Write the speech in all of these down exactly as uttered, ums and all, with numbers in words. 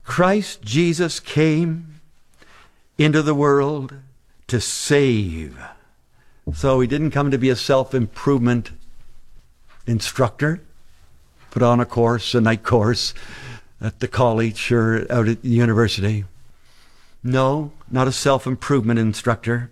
Christ Jesus came into the world to save. So he didn't come to be a self-improvement instructor, put on a course, a night course at the college or out at the university. No, not a self-improvement instructor.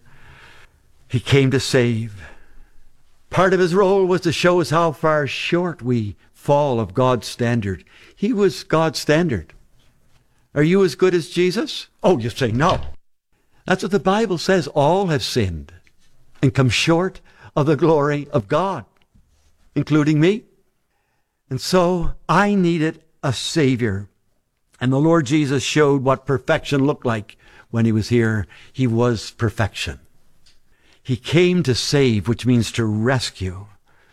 He came to save. Part of his role was to show us how far short we fall of God's standard. He was God's standard. Are you as good as Jesus? Oh, you say no. That's what the Bible says. All have sinned and come short of the glory of God, including me. And so I needed a Savior. And the Lord Jesus showed what perfection looked like when he was here. He was perfection. He came to save, which means to rescue.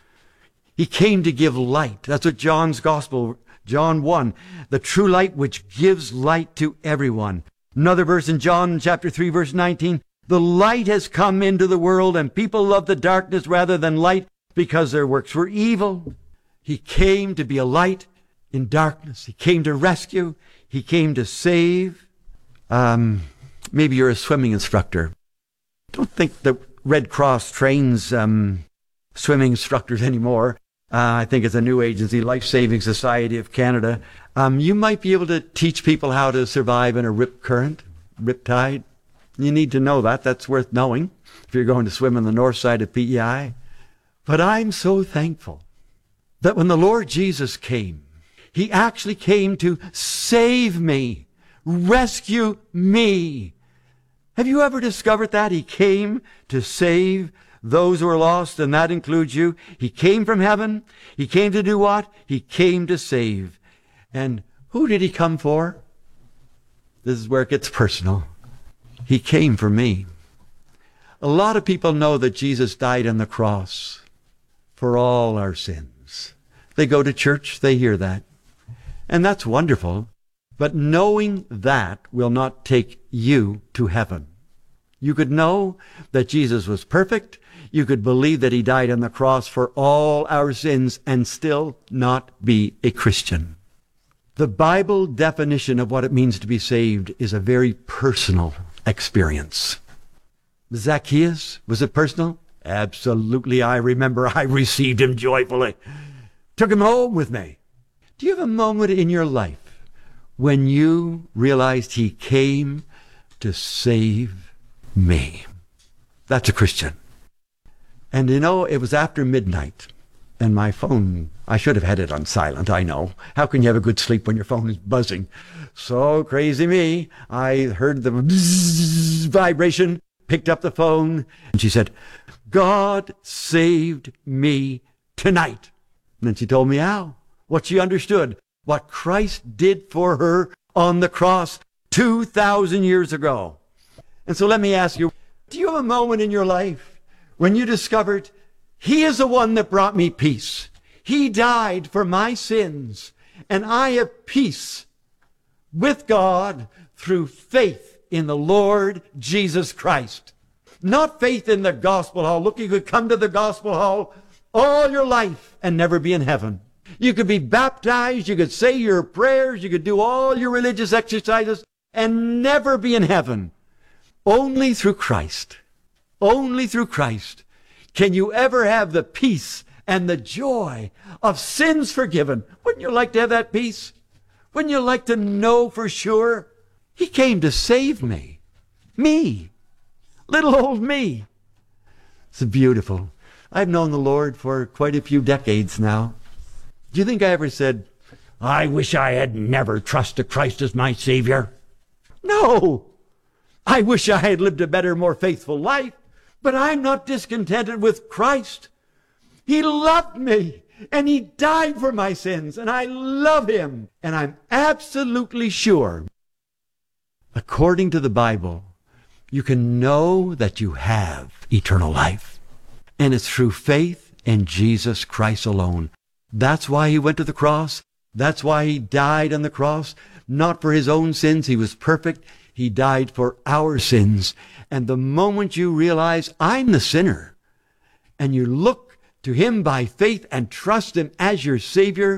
He came to give light. That's what John's Gospel, John one, the true light which gives light to everyone. Another verse in John chapter three, verse nineteen, the light has come into the world and people love the darkness rather than light because their works were evil. He came to be a light in darkness. He came to rescue. He came to save. Um, maybe you're a swimming instructor. Don't think the Red Cross trains um, swimming instructors anymore. Uh, I think it's a new agency, Life Saving Society of Canada. Um, you might be able to teach people how to survive in a rip current, rip tide. You need to know that. That's worth knowing if you're going to swim on the north side of P E I. But I'm so thankful that when the Lord Jesus came, he actually came to save me, rescue me. Have you ever discovered that? He came to save those who are lost, and that includes you. He came from heaven. He came to do what? He came to save. And who did he come for? This is where it gets personal. He came for me. A lot of people know that Jesus died on the cross for all our sins. They go to church, they hear that. And that's wonderful. But knowing that will not take you to heaven. You could know that Jesus was perfect. You could believe that he died on the cross for all our sins and still not be a Christian. The Bible definition of what it means to be saved is a very personal experience. Zacchaeus, was it personal? Absolutely. I remember I received him joyfully. Took him home with me. Do you have a moment in your life when you realized he came to save me? That's a Christian. And you know, it was after midnight, and my phone, I should have had it on silent, I know. How can you have a good sleep when your phone is buzzing? So crazy me. I heard the bzzz vibration, picked up the phone, and she said, God saved me tonight. And then she told me how, what she understood, what Christ did for her on the cross two thousand years ago. And so let me ask you, do you have a moment in your life when you discovered he is the one that brought me peace? He died for my sins, and I have peace with God through faith in the Lord Jesus Christ. Not faith in the gospel hall. Look, you could come to the gospel hall all your life and never be in heaven. You could be baptized, you could say your prayers, you could do all your religious exercises and never be in heaven. Only through Christ, only through Christ can you ever have the peace and the joy of sins forgiven. Wouldn't you like to have that peace? Wouldn't you like to know for sure? He came to save me. Me. Little old me. It's beautiful. I've known the Lord for quite a few decades now. Do you think I ever said, I wish I had never trusted Christ as my Savior? No. I wish I had lived a better, more faithful life. But I'm not discontented with Christ. He loved me, and he died for my sins, and I love him. And I'm absolutely sure, according to the Bible, you can know that you have eternal life. And it's through faith in Jesus Christ alone. That's why he went to the cross. That's why he died on the cross. Not for his own sins. He was perfect. He died for our sins. And the moment you realize I'm the sinner, and you look to him by faith and trust him as your Savior,